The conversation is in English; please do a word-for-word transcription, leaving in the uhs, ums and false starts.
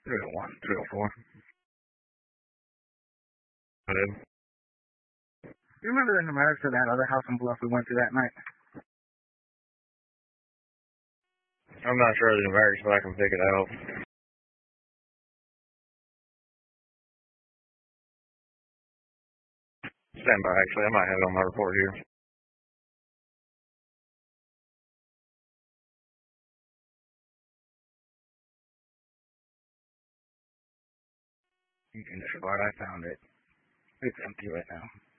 three oh one, three oh four. You remember the numerics of that other house in Bluff we went to that night? I'm not sure of the numerics, but I can pick it out. Stand by, actually. I might have it on my report here. You can disregard. I found it. It's empty right now.